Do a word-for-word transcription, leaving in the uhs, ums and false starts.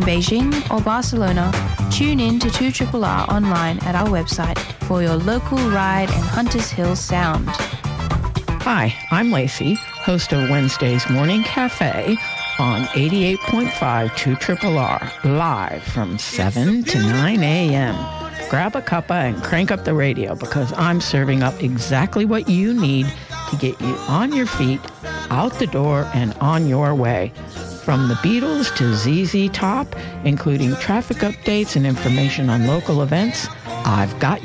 Beijing or Barcelona, tune in to two R R R online at our website for your local ride and Hunters Hill sound. Hi, I'm Lacey, host of Wednesday's Morning Cafe on eighty-eight point five two R R R, live from seven to nine a.m. Grab a cuppa and crank up the radio because I'm serving up exactly what you need to get you on your feet, out the door, and on your way. From the Beatles to Z Z Top, including traffic updates and information on local events, I've got